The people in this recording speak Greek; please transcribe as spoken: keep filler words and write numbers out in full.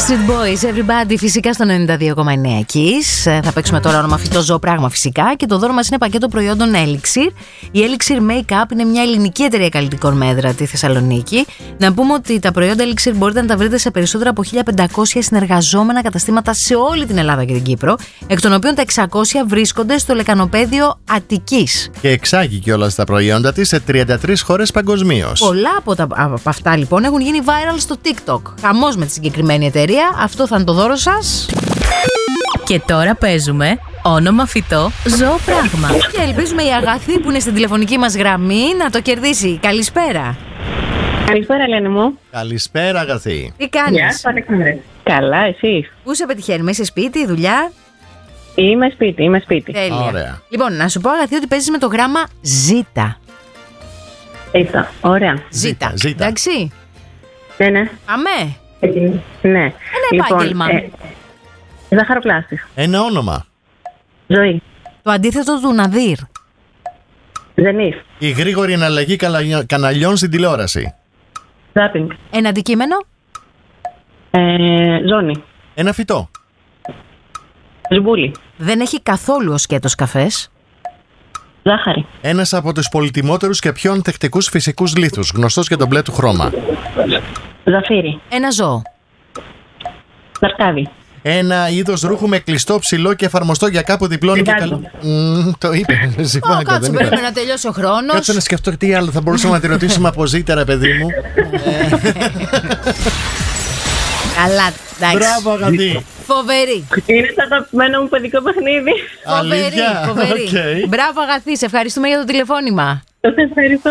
Backstreet Boys, Everybody, φυσικά στο ενενήντα δύο κόμμα εννέα Kiss. Θα παίξουμε τώρα όνομα φυτό ζώο πράγμα φυσικά. Και το δώρο μας είναι πακέτο προϊόντων Elixir. Η Elixir Make-up είναι μια ελληνική εταιρεία καλλιτικών με έδρα τη Θεσσαλονίκη. Να πούμε ότι τα προϊόντα Elixir μπορείτε να τα βρείτε σε περισσότερα από χίλια πεντακόσια συνεργαζόμενα καταστήματα σε όλη την Ελλάδα και την Κύπρο, εκ των οποίων τα εξακόσια βρίσκονται στο λεκανοπέδιο Αττικής. Και εξάγει κιόλας τα προϊόντα της σε τριάντα τρεις χώρες παγκοσμίως. Πολλά από, τα, από αυτά λοιπόν έχουν γίνει viral στο TikTok. Χαμός με τη συγκεκριμένη εταιρεία. Αυτό θα είναι το δώρο σας. Και τώρα παίζουμε όνομα φυτό ζώο πράγμα. Και ελπίζουμε η Αγαθή που είναι στην τηλεφωνική μας γραμμή να το κερδίσει. Καλησπέρα. Καλησπέρα, Ελένη μου. Καλησπέρα, Αγαθή. Τι κάνεις? Γεια σας, Αλέξανδρε. Καλά, εσείς? Πού σε πετυχαίνουμε, είσαι σπίτι, δουλειά? Είμαι σπίτι, είμαι σπίτι. Τέλεια. Ωραία. Λοιπόν, να σου πω, Αγαθή, ότι παίζεις με το γράμμα Ζήτα. Ήρθα, ωραία. Ζήτα. Ζήτα. Εντάξει. Ναι, ναι. Αμέ. Ναι. Ένα επάγγελμα. Ε, ζαχαροπλάστης. Ένα όνομα. Ζωή. Το αντίθετο του Ναδύρ. Ζενής. Η γρήγορη εναλλαγή καλα- καναλιών στην τηλεόραση. Ζάπινγκ. Ένα αντικείμενο. Ε, ζώνη. Ένα φυτό. Ζουμπούλι. Δεν έχει καθόλου ο σκέτος καφές. Ζάχαρη. Ένας από τους πολυτιμότερους και πιο ανθεκτικούς φυσικούς λίθους, γνωστός για το μπλε του χρώμα. Ζαφύρι. Ένα ζώο. Λαρκάδι. Ένα είδος ρούχου με κλειστό, ψηλό και εφαρμοστό για κάπου διπλώνει και Λιβάδι. καλό. Μμμ, το είπε. Ω, Συμφωνώ, κάτσε, δεν περίμενα είπε. να τελειώσει ο χρόνος. Κάτσε να σκεφτώ τι άλλο θα μπορούσαμε να τη ρωτήσουμε από Ζήτα, παιδί μου. Καλά, εντάξει. Μπράβο, Αγαθή. Φοβερή. Είναι το αγαπημένο μου παιδικό παιχνίδι. Φοβερή, Αλήθεια? φοβερή. Οκ. Μπράβο, Αγαθή, σε ευχαριστούμε για το τηλεφώνημα. Σας ευχαριστώ